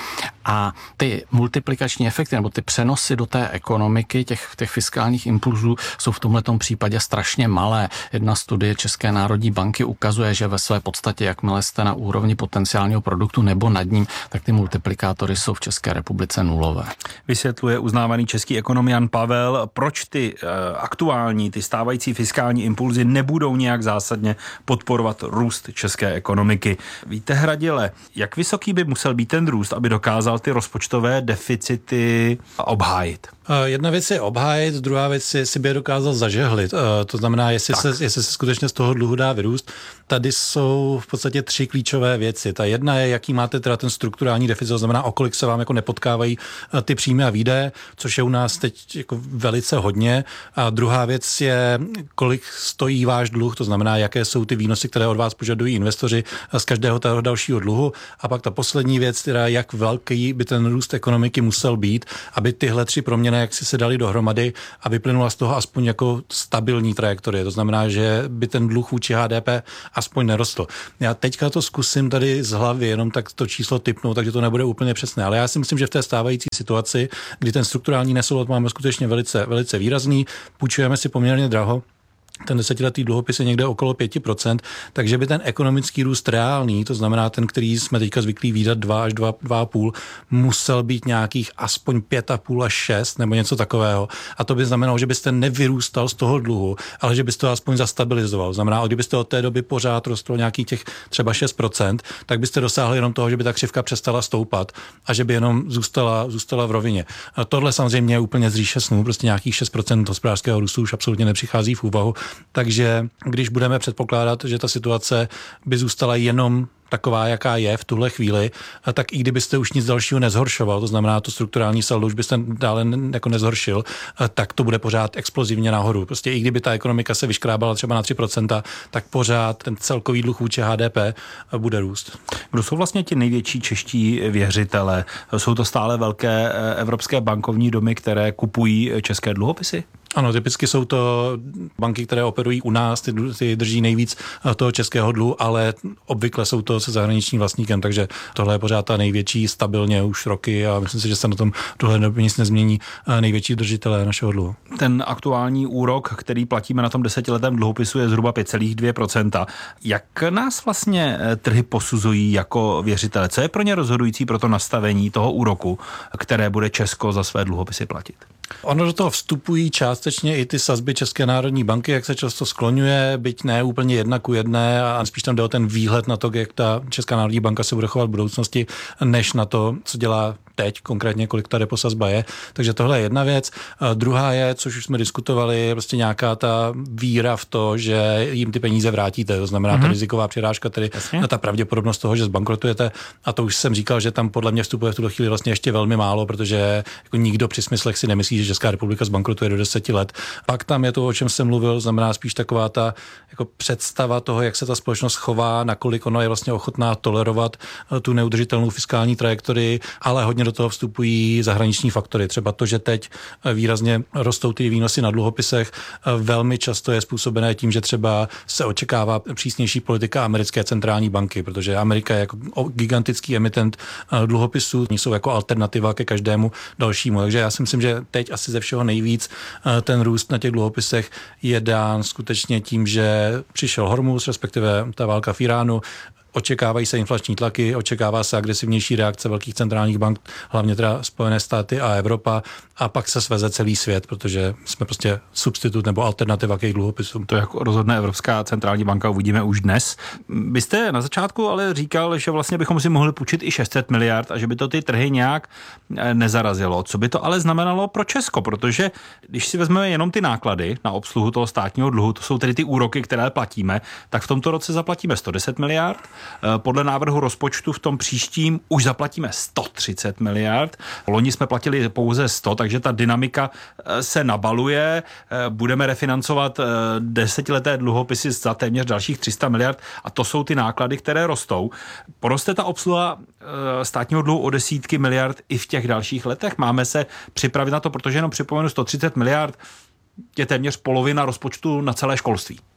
A ty multiplikační efekty nebo ty přenosy do té ekonomiky těch, těch fiskálních impulzů jsou v tomhletom případě strašně malé. Jedna studie České národní banky ukazuje, že ve své podstatě, jakmile jste na úrovni potenciálního produktu nebo nad ním, tak ty multiplikátory jsou v České republice nulové. Vysvětluje uznávaný český ekonom Jan Pavel, proč ty uh, aktuální, ty stávající fiskální impulzy nebudou nějak zásadně podporovat růst české ekonomiky. Víte, Hradile, jak vysoký by musel být ten růst, aby dokázal ty rozpočtové deficity obhájit? Jedna věc je obhájit, druhá věc je, jestli by je dokázal zažehlit. To znamená, jestli se, jestli se skutečně z toho dluhu dá vyrůst. Tady jsou v podstatě tři klíčové věci. Ta jedna je, jaký máte teda ten strukturální deficit, to znamená, o kolik se vám jako nepotkávají ty příjmy a výdaje, což je u nás teď jako velice hodně. A druhá věc je, kolik stojí váš dluh, to znamená, jaké jsou ty výnosy, které od vás požadují investoři z každého toho dalšího dluhu. A pak ta poslední věc, teda jak velký by ten růst ekonomiky musel být, aby tyhle tři proměny jak si se dali dohromady a vyplynula z toho aspoň jako stabilní trajektorie. To znamená, že by ten dluh vůči H D P aspoň nerostl. Já teďka to zkusím tady z hlavy, jenom tak to číslo tipnu, takže to nebude úplně přesné. Ale já si myslím, že v té stávající situaci, kdy ten strukturální nesoulad máme skutečně velice, velice výrazný, půjčujeme si poměrně draho, ten desetiletý dluhopis je někde okolo pět procent, takže by ten ekonomický růst reálný, to znamená ten, který jsme teďka zvyklí výdat dva až dva a půl, musel být nějakých aspoň pět a půl až šest nebo něco takového. A to by znamenalo, že byste nevyrůstal z toho dluhu, ale že byste to aspoň zastabilizoval. Znamená, kdybyste od té doby pořád rostlo nějakých těch třeba šest procent, tak byste dosáhli jenom toho, že by ta křivka přestala stoupat a že by jenom zůstala, zůstala v rovině. A tohle samozřejmě je úplně z říše snů, prostě nějakých šest procent hospodářského růstu už absolutně nepřichází v úvahu. Takže když budeme předpokládat, že ta situace by zůstala jenom taková, jaká je v tuhle chvíli, tak i kdybyste už nic dalšího nezhoršoval, to znamená to strukturální saldo už byste dále jako nezhoršil, tak to bude pořád explozivně nahoru. Prostě i kdyby ta ekonomika se vyškrábala třeba na tři procenta, tak pořád ten celkový dluh vůči H D P bude růst. Kdo jsou vlastně ti největší čeští věřitele? Jsou to stále velké evropské bankovní domy, které kupují české dluhopisy? Ano, typicky jsou to banky, které operují u nás, ty, ty drží nejvíc toho českého dluhu, ale obvykle jsou to se zahraničním vlastníkem, takže tohle je pořád ta největší stabilně už roky a myslím si, že se na tom tohle době nic nezmění, největší držitelé našeho dluhu. Ten aktuální úrok, který platíme na tom desetiletém dluhopisu, je zhruba pět celá dvě procenta. Jak nás vlastně trhy posuzují jako věřitele? Co je pro ně rozhodující pro to nastavení toho úroku, které bude Česko za své dluhopisy platit? Ono do toho vstupují částečně i ty sazby České národní banky, jak se často skloňuje, byť ne úplně jedna ku jedné a spíš tam jde o ten výhled na to, jak ta Česká národní banka se bude chovat v budoucnosti, než na to, co dělá teď, konkrétně kolik ta repo sazba je. Takže tohle je jedna věc. A druhá je, což už jsme diskutovali, je prostě nějaká ta víra v to, že jim ty peníze vrátíte. To znamená mm-hmm. ta riziková přirážka, tedy Jasně. ta pravděpodobnost toho, že zbankrotujete. A to už jsem říkal, že tam podle mě vstupuje v tuto chvíli vlastně ještě velmi málo, protože jako nikdo při smyslech si nemyslí, že Česká republika zbankrotuje do deseti let. Pak tam je to, o čem jsem mluvil, znamená spíš taková ta jako představa toho, jak se ta společnost chová, nakolik ona je vlastně ochotná tolerovat tu neudržitelnou fiskální trajektorii, ale hodně do toho vstupují zahraniční faktory. Třeba to, že teď výrazně rostou ty výnosy na dluhopisech, velmi často je způsobené tím, že třeba se očekává přísnější politika americké centrální banky, protože Amerika je jako gigantický emitent dluhopisů, jsou jako alternativa ke každému dalšímu. Takže já si myslím, že teď asi ze všeho nejvíc ten růst na těch dluhopisech je dán skutečně tím, že přišel Hormuz, respektive ta válka v Iránu, očekávají se inflační tlaky, očekává se agresivnější reakce velkých centrálních bank, hlavně teda Spojené státy a Evropa, a pak se sveze celý svět, protože jsme prostě substitut nebo alternativa k jejich dluhopisům. To, jak rozhodne Evropská centrální banka, uvidíme už dnes. Vy jste na začátku ale říkal, že vlastně bychom si mohli půjčit i šest set miliard a že by to ty trhy nějak nezarazilo. Co by to ale znamenalo pro Česko? Protože když si vezmeme jenom ty náklady na obsluhu toho státního dluhu, to jsou tedy ty úroky, které platíme, tak v tomto roce zaplatíme sto deset miliard. Podle návrhu rozpočtu v tom příštím už zaplatíme sto třicet miliard. Loni jsme platili pouze sto, takže ta dynamika se nabaluje. Budeme refinancovat desetileté dluhopisy za téměř dalších tři sta miliard a to jsou ty náklady, které rostou. Poroste ta obsluha státního dluhu o desítky miliard i v těch dalších letech? Máme se připravit na to, protože jenom připomenu sto třicet miliard je téměř polovina rozpočtu na celé školství.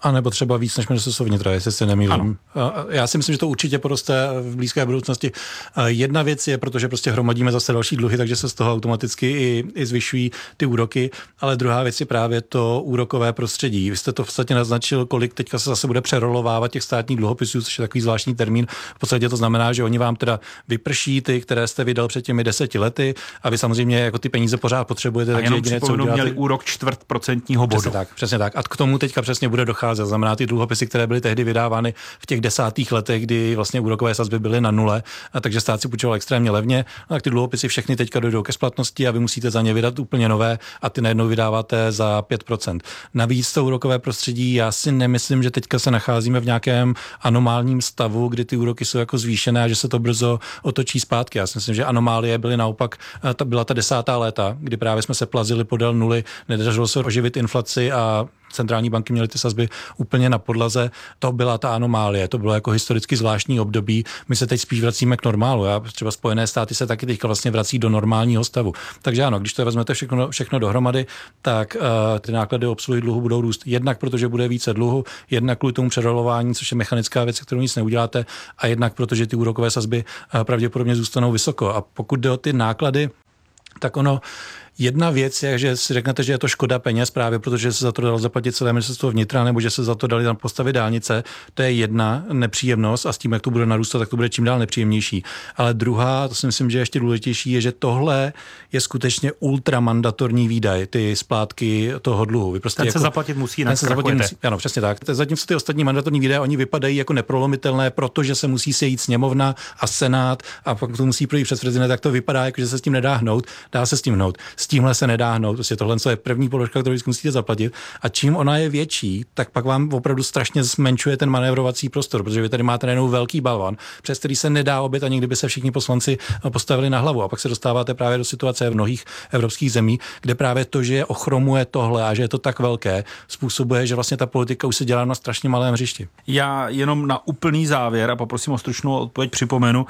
A nebo třeba víc než ministerstvo vnitra, jestli se nemýlím. Já si myslím, že to určitě poroste v blízké budoucnosti. Jedna věc je, protože prostě hromadíme zase další dluhy, takže se z toho automaticky i, i zvyšují ty úroky, ale druhá věc je právě to úrokové prostředí. Vy jste to v podstatě naznačil, kolik teďka se zase bude přerolovávat těch státních dluhopisů, což je takový zvláštní termín. V podstatě to znamená, že oni vám teda vyprší ty, které jste vydal před těmi deseti lety, a vy samozřejmě jako ty peníze pořád potřebujete. A takže jenom jediné, co uděláte... měli úrok čtvrt procentního bodu. Přesně tak, přesně tak. A k tomu teďka přesně bude docházet. Znamená ty dluhopisy, které byly tehdy vydávány v těch desátých letech, kdy vlastně úrokové sazby byly na nule, a takže stát si půjčoval extrémně levně, a ty dluhopisy všechny teďka dojdou ke splatnosti a vy musíte za ně vydat úplně nové a ty najednou vydáváte za pět procent. Navíc to úrokové prostředí, já si nemyslím, že teďka se nacházíme v nějakém anomálním stavu, kdy ty úroky jsou jako zvýšené a že se to brzo otočí zpátky. Já si myslím, že anomálie byly naopak, ta byla ta desátá léta, kdy právě jsme se plazili podél nuly, nedařilo se oživit inflaci a centrální banky měly ty sazby úplně na podlaze. To byla ta anomálie, to bylo jako historicky zvláštní období. My se teď spíš vracíme k normálu. Já, třeba Spojené státy se taky teďka vlastně vrací do normálního stavu. Takže ano, když to vezmete všechno, všechno dohromady, tak uh, ty náklady obsluhy dluhu budou růst. Jednak protože bude více dluhu, jednak kvůli tomu přerolování, což je mechanická věc, kterou nic neuděláte, a jednak protože ty úrokové sazby uh, pravděpodobně zůstanou vysoko. A pokud jde o ty náklady, tak ono jedna věc je, že si řeknete, že je to škoda peněz právě, protože se za to dalo zaplatit celé ministerstvo vnitra, nebo že se za to dali tam postavit dálnice. To je jedna nepříjemnost a s tím, jak to bude narůstat, tak to bude čím dál nepříjemnější. Ale druhá, to si myslím, že je ještě důležitější, je, že tohle je skutečně ultramandatorní výdaj, ty splátky toho dluhu. Vy prostě ten jako, se zaplatit musí, ten se zaplatit musí. Ano, přesně tak. Zatímco ty ostatní mandatorní výdaje, oni vypadají jako neprolomitelné, protože se musí sejít sněmovna a senát a pak to musí projít přes prezidenta, tak to vypadá, jako že se s tím nedá hnout, dá se s tím hnout. S tímhle se nedá hnout. Prostě tohle je první položka, kterou musíte zaplatit. A čím ona je větší, tak pak vám opravdu strašně zmenšuje ten manévrovací prostor, protože vy tady máte najednou velký balvan, přes který se nedá obět, ani kdyby se všichni poslanci postavili na hlavu. A pak se dostáváte právě do situace v mnohých evropských zemí, kde právě to, že ochromuje tohle a že je to tak velké, způsobuje, že vlastně ta politika už se dělá na strašně malém hřišti. Já jenom na úplný závěr a poprosím o stručnou odpověď připomenu,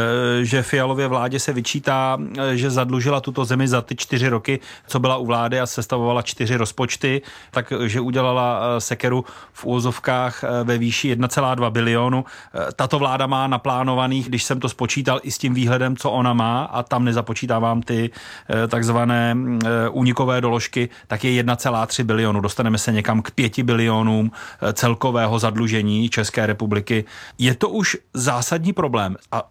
že Fialově vládě se vyčítá, že zadlužila tuto zemi za ty čtyři roky, co byla u vlády a sestavovala čtyři rozpočty, takže udělala sekeru v úvozovkách ve výši jedna celá dva bilionu. Tato vláda má naplánovaných, když jsem to spočítal i s tím výhledem, co ona má, a tam nezapočítávám ty takzvané únikové doložky, tak je jedna celá tři bilionu. Dostaneme se někam k pěti bilionům celkového zadlužení České republiky. Je to už zásadní problém a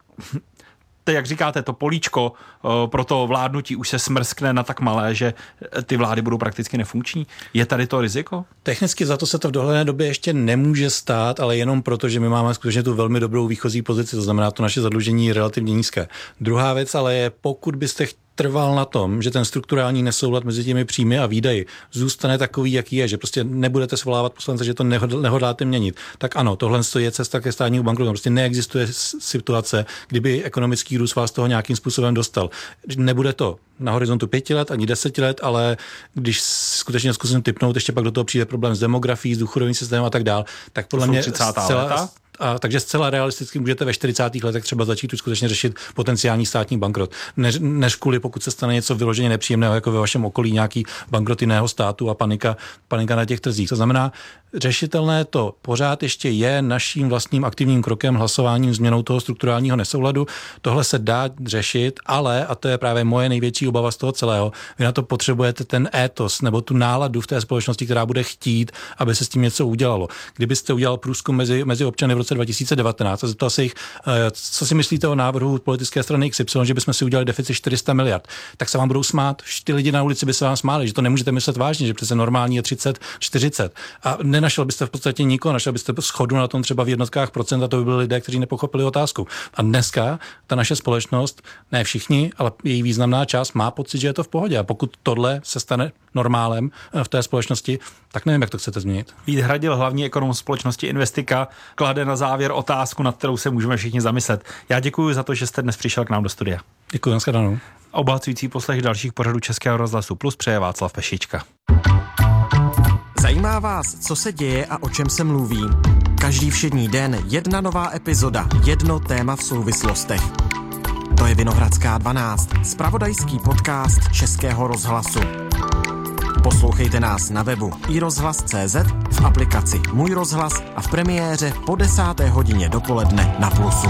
jak říkáte, to políčko pro to vládnutí už se smrskne na tak malé, že ty vlády budou prakticky nefunkční. Je tady to riziko? Technicky za to se to v dohledné době ještě nemůže stát, ale jenom proto, že my máme skutečně tu velmi dobrou výchozí pozici, to znamená, to naše zadlužení je relativně nízké. Druhá věc ale je, pokud byste trval na tom, že ten strukturální nesoulad mezi těmi příjmy a výdaji zůstane takový, jaký je, že prostě nebudete svolávat poslance, že to nehodláte měnit, tak ano, tohle je cesta ke státnímu bankrotu. Prostě neexistuje situace, kdyby ekonomický růst vás toho nějakým způsobem dostal. Nebude to na horizontu pěti let, ani deseti let, ale když skutečně zkusím tipnout, ještě pak do toho přijde problém s demografií, s důchodovým systémem a tak dál, tak podle mě zcela, a takže zcela realisticky můžete ve čtyřicátých letech třeba začít už skutečně řešit potenciální státní bankrot. Než, než kvůli, pokud se stane něco vyloženě nepříjemného, jako ve vašem okolí nějaký bankrot jiného státu a panika, panika na těch trzích. To znamená, řešitelné to pořád ještě je naším vlastním aktivním krokem, hlasováním, změnou toho strukturálního nesouladu. Tohle se dá řešit, ale, a to je právě moje největší obava z toho celého, vy na to potřebujete ten étos nebo tu náladu v té společnosti, která bude chtít, aby se s tím něco udělalo. Kdybyste udělal průzkum mezi, mezi občany v roce dva tisíce devatenáct a zeptal se jich, co si myslíte o návrhu politické strany X Y, že bychom si udělali deficit čtyři sta miliard, tak se vám budou smát. Ty lidi na ulici by se vám smáli, že to nemůžete myslet vážně, že přece normální je třicet, čtyřicet. A nenašel byste v podstatě nikoho, našel byste schodu na tom třeba v jednotkách procent a to by byli lidé, kteří nepochopili otázku. A dneska ta naše společnost, ne všichni, ale její významná část má pocit, že je to v pohodě. A pokud tohle se stane normálem v té společnosti, tak nevím, jak to chcete změnit. Vít Hradil, hlavní ekonom společnosti Investika, klade na závěr otázku, nad kterou se můžeme všichni zamyslet. Já děkuji za to, že jste dnes přišel k nám do studia. Děkuji, nashledanou. Obohacující poslech dalších pořadů Českého rozhlasu Plus přeje Václav Pešička. Zajímá vás, co se děje a o čem se mluví? Každý všední den jedna nová epizoda, jedno téma v souvislostech. To je Vinohradská dvanáct, zpravodajský podcast Českého rozhlasu. Poslouchejte nás na webu i rozhlas tečka cé zet, v aplikaci Můj rozhlas a v premiéře po desáté hodině dopoledne na Plusu.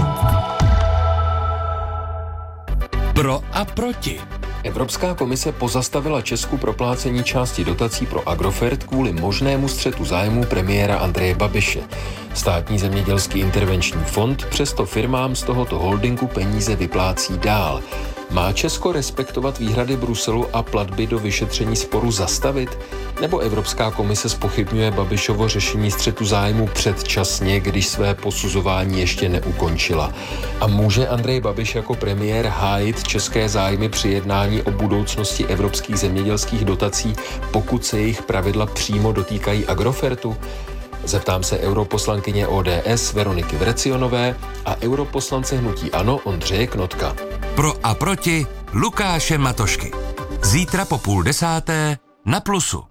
Pro a proti. Evropská komise pozastavila Česku proplácení části dotací pro Agrofert kvůli možnému střetu zájmů premiéra Andreje Babiše. Státní zemědělský intervenční fond přesto firmám z tohoto holdingu peníze vyplácí dál. Má Česko respektovat výhrady Bruselu a platby do vyšetření sporu zastavit? Nebo Evropská komise zpochybňuje Babišovo řešení střetu zájmu předčasně, když své posuzování ještě neukončila? A může Andrej Babiš jako premiér hájit české zájmy při jednání o budoucnosti evropských zemědělských dotací, pokud se jejich pravidla přímo dotýkají Agrofertu? Zeptám se europoslankyně O D S Veroniky Vrecionové a europoslance hnutí ANO Ondřeje Knotka. Pro a proti Lukáše Matošky. Zítra po půl desáté na Plusu.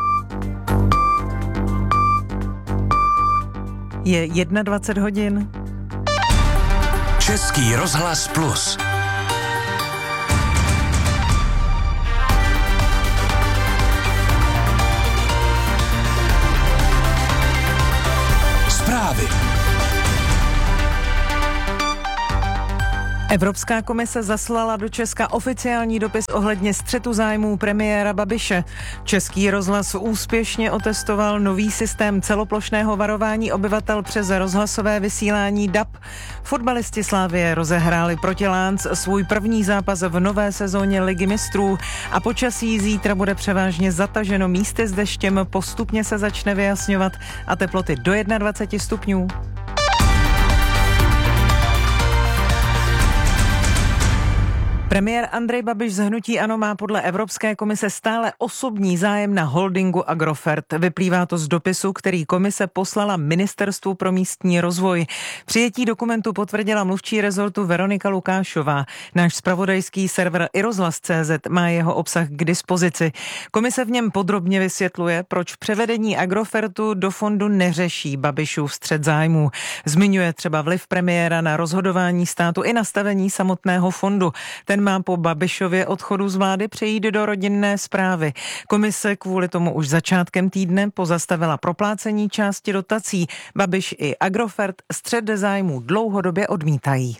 Je dvacet jedna hodin. Český rozhlas Plus. Zprávy. Evropská komise zaslala do Česka oficiální dopis ohledně střetu zájmů premiéra Babiše. Český rozhlas úspěšně otestoval nový systém celoplošného varování obyvatel přes rozhlasové vysílání D A B. Fotbalisti Slavie rozehráli proti Lánc svůj první zápas v nové sezóně Ligy mistrů a počasí zítra bude převážně zataženo místy s deštěm, postupně se začne vyjasňovat a teploty do dvacet jedna stupňů. Premiér Andrej Babiš z hnutí ANO má podle Evropské komise stále osobní zájem na holdingu Agrofert. Vyplývá to z dopisu, který komise poslala Ministerstvu pro místní rozvoj. Přijetí dokumentu potvrdila mluvčí rezortu Veronika Lukášová. Náš zpravodajský server i rozhlas tečka cé zet má jeho obsah k dispozici. Komise v něm podrobně vysvětluje, proč převedení Agrofertu do fondu neřeší Babišův střet zájmů. Zmiňuje třeba vliv premiéra na rozhodování státu i nastavení samotného fondu. Ten má po Babišově odchodu z vlády přejít do rodinné správy. Komise kvůli tomu už začátkem týdne pozastavila proplácení části dotací. Babiš i Agrofert střet zájmů dlouhodobě odmítají.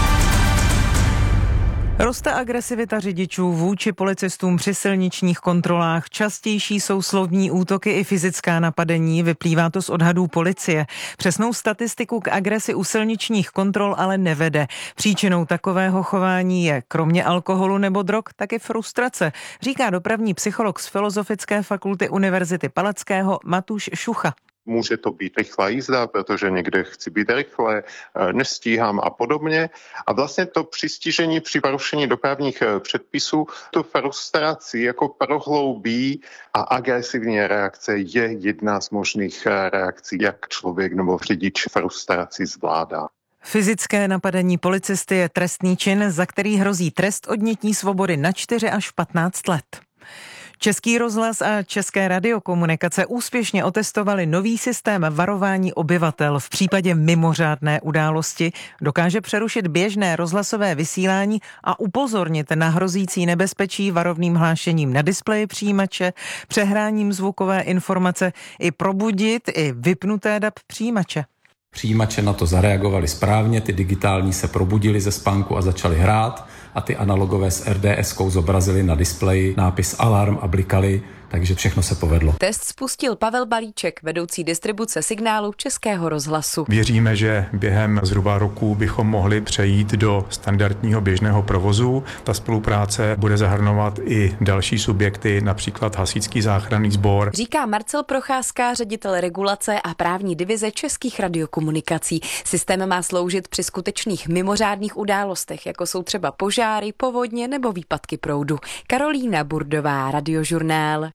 Roste agresivita řidičů vůči policistům při silničních kontrolách. Častější jsou slovní útoky i fyzická napadení, vyplývá to z odhadů policie. Přesnou statistiku k agresi u silničních kontrol ale nevede. Příčinou takového chování je kromě alkoholu nebo drog taky frustrace, říká dopravní psycholog z Filozofické fakulty Univerzity Palackého Matuš Šucha. Může to být rychlá jízda, protože někde chci být rychle, nestíhám a podobně. A vlastně to přistižení při porušení dopravních předpisů tu frustraci jako prohloubí a agresivní reakce je jedna z možných reakcí, jak člověk nebo řidič frustraci zvládá. Fyzické napadení policisty je trestný čin, za který hrozí trest odnětí svobody na čtyři až patnáct let. Český rozhlas a České radiokomunikace úspěšně otestovali nový systém varování obyvatel. V případě mimořádné události dokáže přerušit běžné rozhlasové vysílání a upozornit na hrozící nebezpečí varovným hlášením na displeji přijímače, přehráním zvukové informace i probudit i vypnuté D A B přijímače. Přijímače na to zareagovali správně, ty digitální se probudili ze spánku a začali hrát a ty analogové s R D S-kou zobrazili na displeji nápis alarm a blikali, takže všechno se povedlo. Test spustil Pavel Balíček, vedoucí distribuce signálu Českého rozhlasu. Věříme, že během zhruba roku bychom mohli přejít do standardního běžného provozu. Ta spolupráce bude zahrnovat i další subjekty, například Hasičský záchranný sbor. Říká Marcel Procházka, ředitel regulace a právní divize Českých radiokomunikací. Systém má sloužit při skutečných mimořádných událostech, jako jsou třeba požáry, povodně nebo výpadky proudu. Karolína Burdová, Radiožurnál.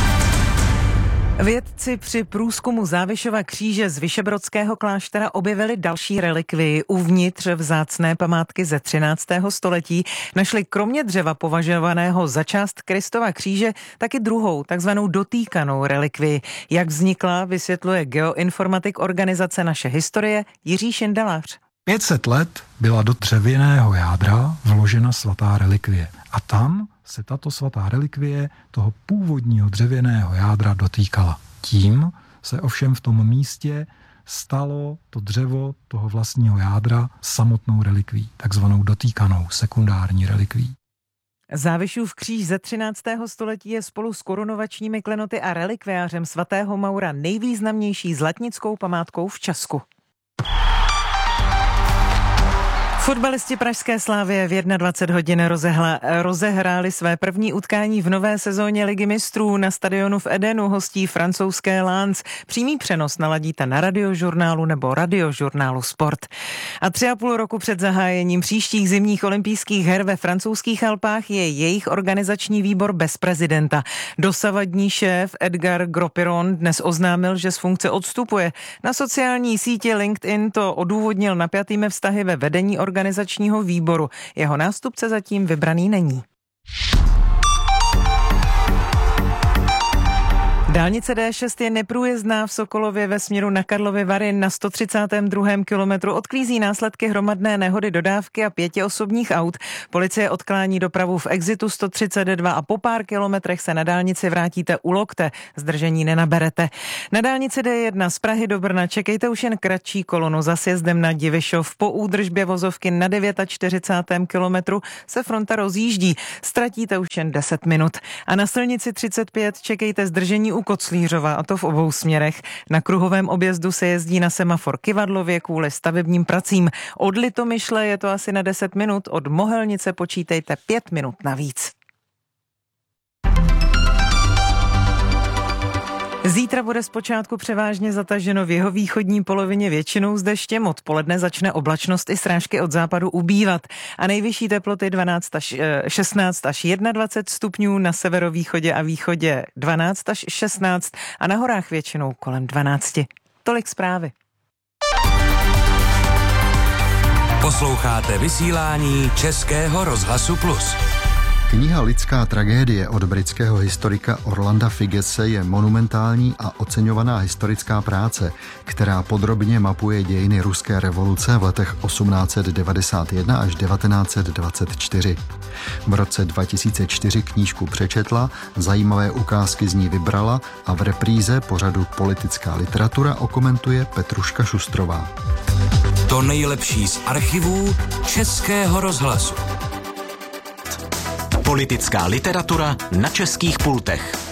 Vědci při průzkumu Závišova kříže z Vyšebrodského kláštera objevili další relikvii. Uvnitř vzácné památky ze třináctého století našli kromě dřeva považovaného za část Kristova kříže taky druhou, takzvanou dotýkanou relikvii. Jak vznikla, vysvětluje geoinformatik organizace Naše historie Jiří Šindelář. pět set let byla do dřevěného jádra vložena svatá relikvie. A tam se tato svatá relikvie toho původního dřevěného jádra dotýkala. Tím se ovšem v tom místě stalo to dřevo toho vlastního jádra samotnou relikví, takzvanou dotýkanou sekundární relikví. Závišův kříž ze třináctého století je spolu s korunovačními klenoty a relikviářem svatého Maura nejvýznamnější zlatnickou památkou v Česku. Fotbalisti pražské Slavie v dvacet jedna hodin rozehla, rozehráli své první utkání v nové sezóně Ligy mistrů. Na stadionu v Edenu hostí francouzské Lens. Přímý přenos naladíte na Radiožurnálu nebo Radiožurnálu Sport. A tři a půl roku před zahájením příštích zimních olympijských her ve francouzských Alpách je jejich organizační výbor bez prezidenta. Dosavadní šéf Edgar Gropiron dnes oznámil, že z funkce odstupuje. Na sociální síti LinkedIn to odůvodnil napjatými vztahy ve vedení organizace organizačního výboru. Jeho nástupce zatím vybraný není. Dálnice D šest je neprůjezdná v Sokolově ve směru na Karlovy Vary na sto třicátém druhém kilometru. Odklízí následky hromadné nehody dodávky a pěti osobních aut. Policie odklání dopravu v exitu sto třicet dva a po pár kilometrech se na dálnici vrátíte u Lokte. Zdržení nenaberete. Na dálnici D jedna z Prahy do Brna čekejte už jen kratší kolonu za sjezdem na Divišov. Po údržbě vozovky na čtyřicátém devátém kilometru se fronta rozjíždí. Ztratíte už jen deset minut. A na silnici třicet pět čekejte zdržení u Koclířova, a to v obou směrech. Na kruhovém objezdu se jezdí na semafor Kyvadlově kvůli stavebním pracím. Od Litomyšle je to asi na deset minut, od Mohelnice počítejte pět minut navíc. Zítra bude zpočátku převážně zataženo v jeho východní polovině většinou s deštěm. Odpoledne začne oblačnost i srážky od západu ubývat a nejvyšší teploty dvanáct až šestnáct až dvacet jedna stupňů, na severovýchodě a východě dvanáct až šestnáct a na horách většinou kolem dvanáct. Tolik zprávy. Posloucháte vysílání Českého rozhlasu Plus. Kniha Lidská tragédie od britského historika Orlanda Figgese je monumentální a oceňovaná historická práce, která podrobně mapuje dějiny ruské revoluce v letech osmnáct set devadesát jedna až devatenáct set dvacet čtyři. V roce dva tisíce čtyři knížku přečetla, zajímavé ukázky z ní vybrala a v repríze pořadu Politická literatura okomentuje Petruška Šustrová. To nejlepší z archivů Českého rozhlasu. Politická literatura na českých pultech.